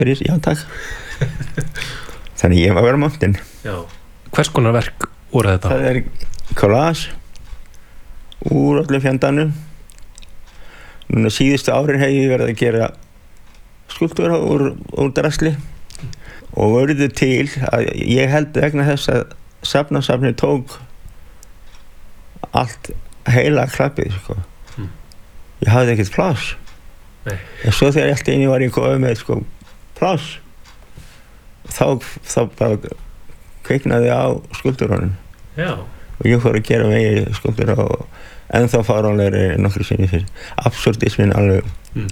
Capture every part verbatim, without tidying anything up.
fyrir, já takk. Þannig ég var að vera montinn. Já. Hvers konar verk voru þetta? Það er collage úr öllum fjandanum. Núna síðustu árin hef ég verið að gera skúlptúra úr, úr drasli og urðu til að ég held vegna þess að safnasafnið tók allt heila klappið, sko. Mm. Ég hafði ekkert pláss. Nei. En svo þegar allt einu var ég komið með, sko, pláss, þá, þá bara kveiknaði á skúlptúrunum. Já. Og ég fór að gera meiri skúlptúra og ennþá fáránlegri nokkru sinni fyrir. Absurdismin alveg mm.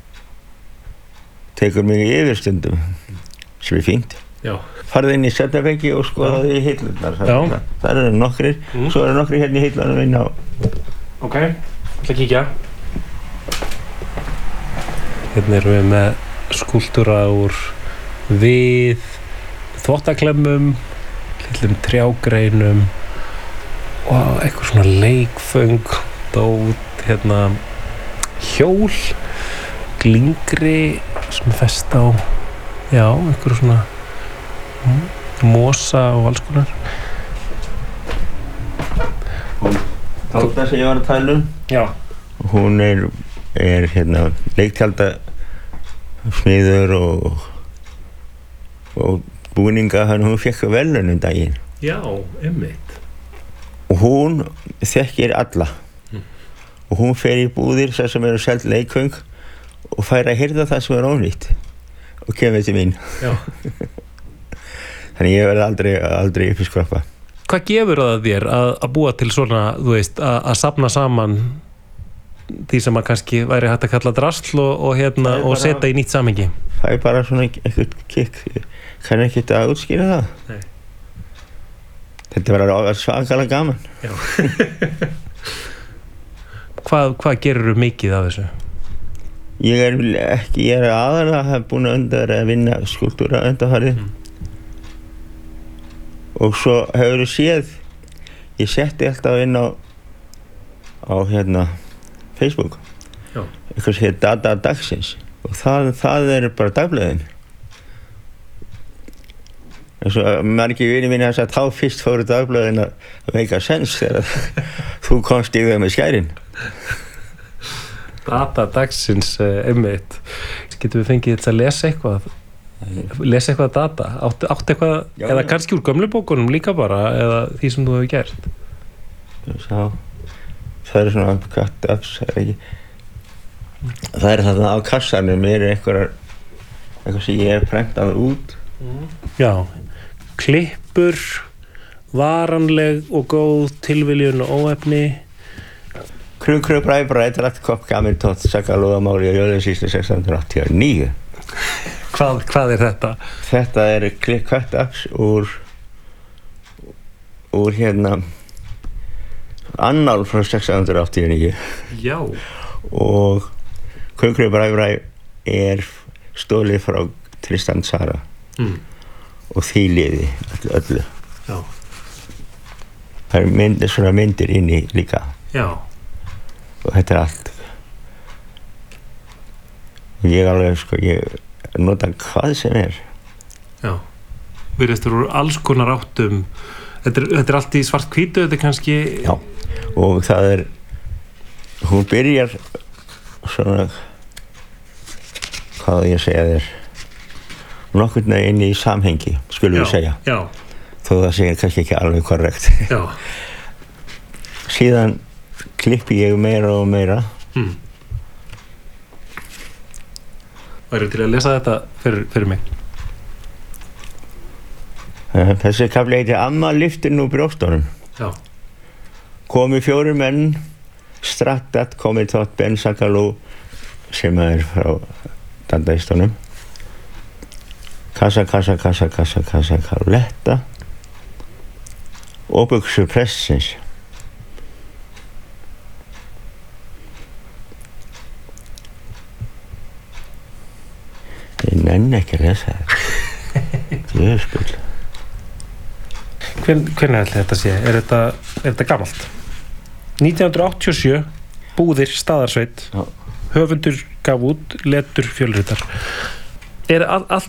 tekur mig yfir stundum, sem er fínt. Já. Farðu inn í Svefnherbergi og skoðaðu í hillurnar. Það, það eru nokkrir, mm. svo eru nokkrir hérna í hillunum inn á. Ok, ætla að kíkja. Hérna erum við með skúlptúra úr við, þvottaklemmum, litlum trjágreinum og eitthvað svona leikföng, dót, hérna hjól, glingri sem er fest á, já, eitthvað svona mm, mosa og alls konar. Tóta sem ég var að tala um, já. Hún er, er hérna leiktjalda smiður og, og búninga, hann hún fekk verðlaun um daginn. Já, einmitt. Og hún þekkir alla. Mm. Og hún fer í búðir þar sem eru selt leikföng og fær að hirða það sem er ónýtt og kemur til mín. Já. Þannig ég verði aldrei, aldrei upp í skroppa. Hvað gefur það þér að, að búa til svona, þú veist, að, að safna saman því sem að kannski væri hægt að kalla drasl og, og, hérna, og bara, setja í nýtt samhengi? Það er bara svona eitthvað kikk. Kann ekki að útskýra það. Nei. Þetta var alveg svakalega gaman. Já. hvað, hvað gerirðu mikið af þessu? Ég er ekki, ég er aðalega búin að undar að vinna skúlptúra undanfarið. Mm. Og svo hefur þú séð, ég setti alltaf inn á, á hérna, Facebook. Já. Eitthvað sem heit Data dagsins. Og það, það er bara dagblöðin. En svo margir vinir mínu að þá fyrst fóru dagblöðin að meika sens þegar þú komst í þau með skærin. Data dagsins, einmitt. Getum við fengið þetta að lesa eitthvað? Lesa eitthvað data? Áttu, áttu eitthvað, já, eða kannski úr gömlu bókunum líka bara, eða því sem þú hefur gert? Já, það eru svona cut-ups, eða ekki. Það er þarna á kassanum, er eitthvað, eitthvað sem ég hef prentað út. Mm. Já, klippur, varanleg og góð tilviljun og óefni. Krug, krug, bræ, bræ, drætt, kopp, gamir, tótt, sakalóðamáli og Jóðinsíslu sextán hundruð áttatíu og níu. Hvað, hvað er þetta? Þetta er cut-ups úr, úr hérna, annál frá sextán hundruð áttatíu og níu. Já. Og krug, krug, bræ, bræ er stólið frá Tristan Tzara. Mm. Og því liði öllu. Já. Það er mynd, svona myndir inni líka. Já. Og þetta er allt. Ég alveg, sko, ég nota hvað sem er. Já. Virðist þú alls konar áttum. Þetta er, þetta er allt í svart-hvítu, þetta er kannski... Já. Og það er, hún byrjar svona, hvað ég segja þér, nokkurn veginn í samhengi, skulum við segja. Já. Þó það segir kannski ekki alveg korrekt. Já. Síðan klippi ég meira og meira. Mm. Væri til að lesa þetta fyrir, fyrir mig? Þessi kafli heitir Amma lyftir nú brjóstunum. Já. Komi fjórir menn, Strattat, Komitott, Ben Sakalú, sem er frá dandaistunum. Kassa, kassa, kassa, kassa, kassa, Caroletta og buxur prestsins. Ég nenni ekki að lesa þetta. Jöfnspil. Hvern, hvernig ætli þetta sé? Er þetta, er þetta gamalt? nítján hundruð áttatíu og sjö, Búðir, Staðarsveit. Já. Höfundur gaf út, letur fjölritar. er all, allt